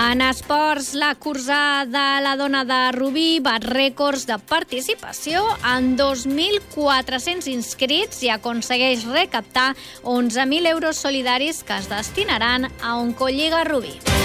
En esports, la cursa de la dona de Rubí bat rècords de participació en 2.400 inscrits i aconsegueix recaptar 11.000 euros solidaris que es destinaran a Oncolliga Rubí.